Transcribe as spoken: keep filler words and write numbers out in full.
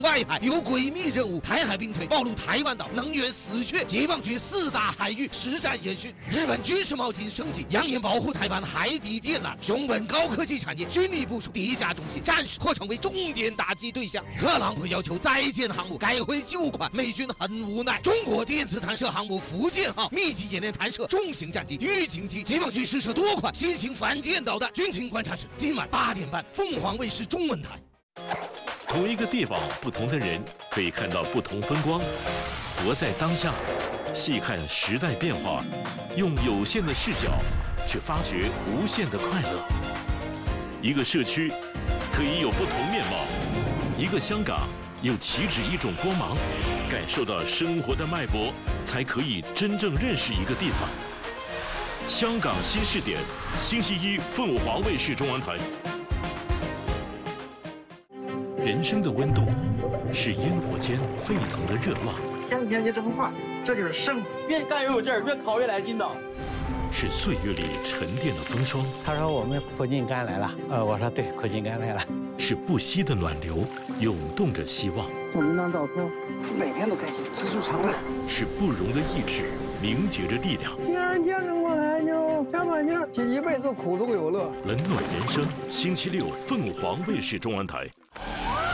外海有诡秘任务，台海兵推暴露台湾岛能源死穴，解放军四大海域实战演训。日本军事冒金升级，扬言保护台湾海底电缆，熊本高科技产业军力部署地下中心，战时或成为重点打击对象。特朗普要求再建航母，改回旧款，美军很无奈。中国电子弹射航母福建号密集演练弹射重型战机、预警机，解放军试射多款新型反舰导弹。军情观察室今晚八点半，凤凰卫视中文台。 同一个地方，不同的人可以看到不同风光。活在当下，细看时代变化，用有限的视角，去发掘无限的快乐。一个社区可以有不同面貌，一个香港又岂止一种光芒？感受到生活的脉搏，才可以真正认识一个地方。香港新视点，星期一凤凰卫视中文台。人生的温度是烟火间沸腾的热浪， 天天就这么过，这就是生活。 越干越有劲儿，越烤越来劲道。 是岁月里沉淀的风霜。 他说我们苦尽甘来了，呃，我说对，苦尽甘来了。 是不息的暖流，涌动着希望。 我们当照片，每天都开心，知足常乐。 是不容的意志，凝结着力量。 既然见着我来就加把劲儿，这一辈子苦中有乐。 冷暖人生，星期六凤凰卫视中文台。